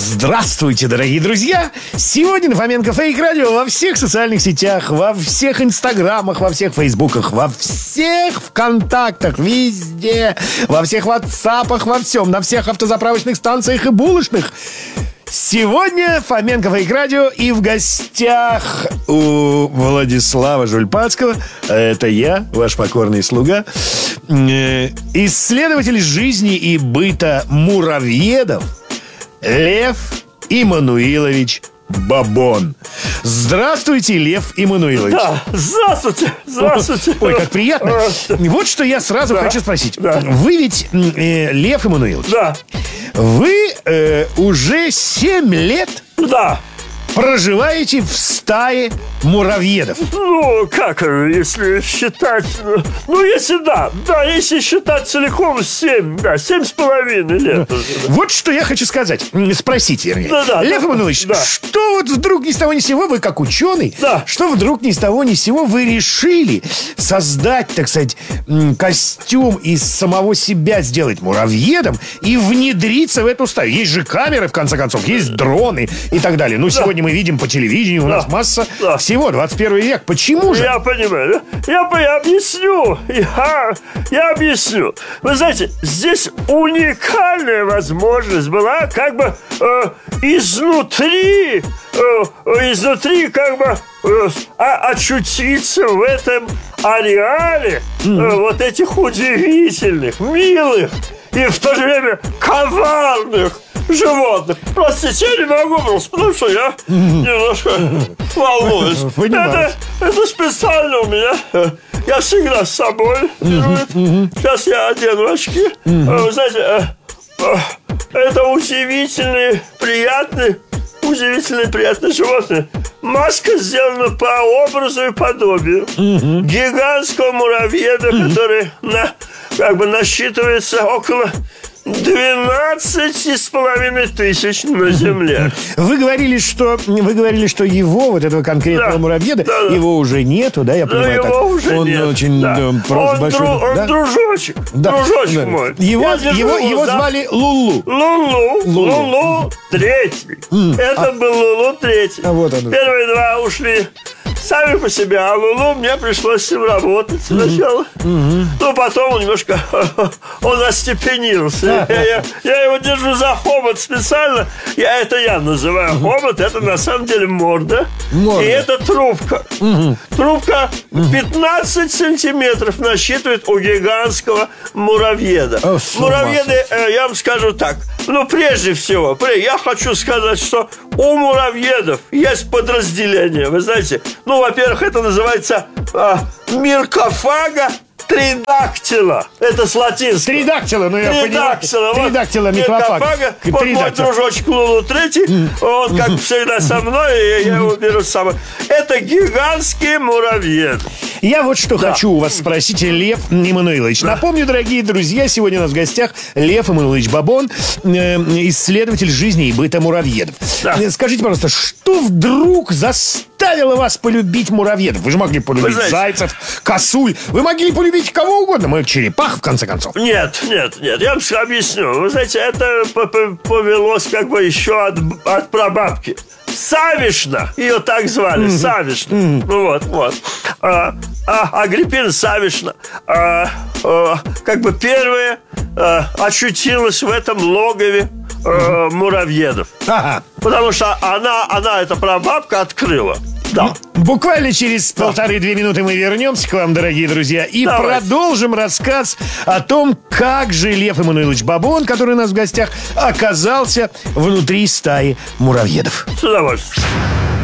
Здравствуйте, дорогие друзья! Сегодня на Фоменко Фейк Радио во всех социальных сетях, во всех инстаграмах, во всех фейсбуках, во всех ВКонтактах, везде, во всех ватсапах, во всем, на всех автозаправочных станциях и булочных. Сегодня Фоменко Фейк Радио, и в гостях у Владислава Жульпацкого, это я, ваш покорный слуга, исследователь жизни и быта муравьедов Лев Иммануилович Бабон. Здравствуйте, Лев Иммануилович. Да, здравствуйте. Ой, как приятно. Вот что я сразу хочу спросить. Вы ведь, Лев Иммануилович, вы уже 7 лет проживаете в стае муравьедов. Ну, как, если считать... если считать целиком 7, 7,5 лет. Вот что я хочу сказать. Спросить, вернее. Лев Иммануилович, что вот вдруг ни с того ни с сего, вы как ученый, что вдруг ни с того ни с сего вы решили создать, так сказать, костюм из самого себя, сделать муравьедом и внедриться в эту стаю? Есть же камеры, в конце концов, есть дроны и так далее. Ну, сегодня мы видим по телевидению, у нас масса всего, 21 век. Почему же? Я понимаю. Я объясню. Я объясню. Вы знаете, здесь уникальная возможность была как бы изнутри как бы очутиться в этом ареале вот этих удивительных, милых и в то же время коварных животных. Простите, я не могу просто, потому что я немножко волнуюсь. Это специально у меня. Я всегда с собой беру. Сейчас я одену очки. Вы знаете, это удивительные, приятные животные. Маска сделана по образу и подобию гигантского муравьеда, который насчитывается около 12,5 тысяч на земле. Вы говорили, что его, вот этого конкретного муравьеда, его уже нету, да, я понимаю. Его уже он нет. Очень большой. Он дружочек. Дружочек мой. Его звали Лулу. Лулу третий. Это был Лулу третий. Вот он. Первые два ушли сами по себе, а Лулу мне пришлось с ним работать сначала. Ну, потом он немножко остепенился. Я его держу за хобот специально. Я называю хобот. Это на самом деле морда. И это трубка. Трубка 15 сантиметров насчитывает у гигантского муравьеда. Муравьеды, я вам скажу так. Ну, прежде всего, я хочу сказать, что у муравьедов есть подразделение. Вы знаете, во-первых, это называется миркофага тридактила. Это с латинского. Тридактила, я понимаю. Тридактила, микрофага. Вот мой дружочек Лулу третий, он, как всегда, со мной, и я его беру с собой. Это гигантские муравьеды. Я вот что хочу у вас спросить, Лев Иммануилович. Напомню, дорогие друзья, сегодня у нас в гостях Лев Иммануилович Бабон, исследователь жизни и быта муравьедов. Скажите, пожалуйста, что вдруг заставило вас полюбить муравьедов? Вы же могли полюбить зайцев, косуль. Вы могли полюбить кого угодно. Черепах, в конце концов. Нет. Я вам объясню. Вы знаете, это повелось как бы еще от прабабки. Савишна, ее так звали, Савишна. Вот. Агриппина Савишна как бы первая очутилась в этом логове муравьедов. Потому что она эта прабабка, открыла. Да. Буквально через 1,5-2 минуты мы вернемся к вам, дорогие друзья, и продолжим рассказ о том, как же Лев Иммануилович Бабон, который у нас в гостях, оказался внутри стаи муравьедов. С удовольствием.